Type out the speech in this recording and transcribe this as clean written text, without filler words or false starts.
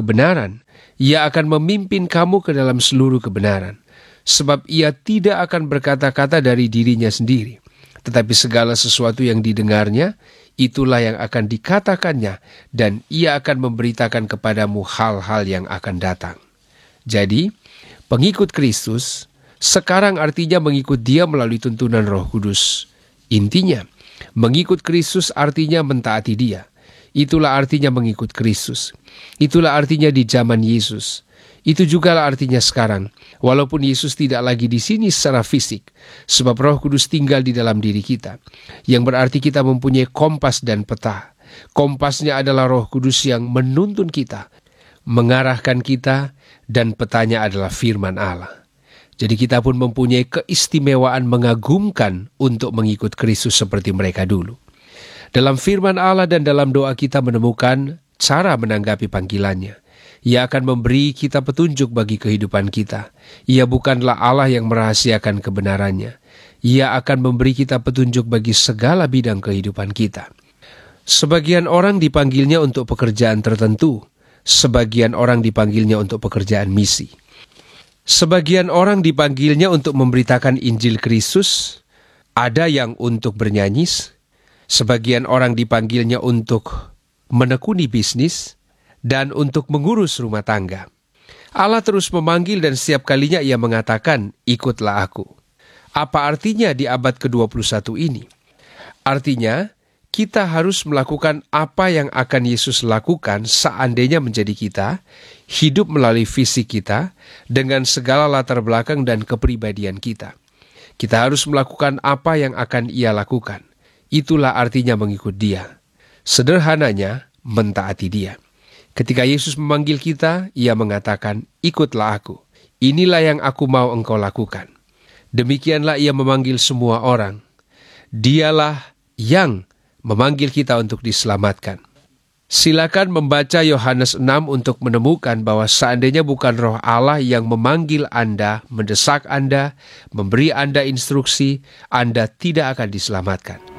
kebenaran, Ia akan memimpin kamu ke dalam seluruh kebenaran. Sebab Ia tidak akan berkata-kata dari dirinya sendiri, tetapi segala sesuatu yang didengarnya, itulah yang akan dikatakannya, dan Ia akan memberitakan kepadamu hal-hal yang akan datang. Jadi, pengikut Kristus sekarang artinya mengikut Dia melalui tuntunan Roh Kudus. Intinya, mengikut Kristus artinya mentaati Dia. Itulah artinya mengikut Kristus. Itulah artinya di zaman Yesus. Itu jugalah artinya sekarang, walaupun Yesus tidak lagi di sini secara fisik, sebab Roh Kudus tinggal di dalam diri kita, yang berarti kita mempunyai kompas dan peta. Kompasnya adalah Roh Kudus yang menuntun kita, mengarahkan kita, dan petanya adalah firman Allah. Jadi kita pun mempunyai keistimewaan mengagumkan untuk mengikut Kristus seperti mereka dulu. Dalam firman Allah dan dalam doa kita menemukan cara menanggapi panggilannya. Ia akan memberi kita petunjuk bagi kehidupan kita. Ia bukanlah Allah yang merahasiakan kebenarannya. Ia akan memberi kita petunjuk bagi segala bidang kehidupan kita. Sebagian orang dipanggilnya untuk pekerjaan tertentu. Sebagian orang dipanggilnya untuk pekerjaan misi. Sebagian orang dipanggilnya untuk memberitakan Injil Kristus. Ada yang untuk bernyanyi. Sebagian orang dipanggilnya untuk menekuni bisnis dan untuk mengurus rumah tangga. Allah terus memanggil dan setiap kalinya Ia mengatakan, ikutlah aku. Apa artinya di abad ke-21 ini? Artinya, kita harus melakukan apa yang akan Yesus lakukan seandainya menjadi kita, hidup melalui fisik kita, dengan segala latar belakang dan kepribadian kita. Kita harus melakukan apa yang akan Ia lakukan. Itulah artinya mengikut Dia. Sederhananya, mentaati Dia. Ketika Yesus memanggil kita, Ia mengatakan, ikutlah aku. Inilah yang aku mau engkau lakukan. Demikianlah Ia memanggil semua orang. Dialah yang memanggil kita untuk diselamatkan. Silakan membaca Yohanes 6 untuk menemukan bahwa seandainya bukan Roh Allah yang memanggil Anda, mendesak Anda, memberi Anda instruksi, Anda tidak akan diselamatkan.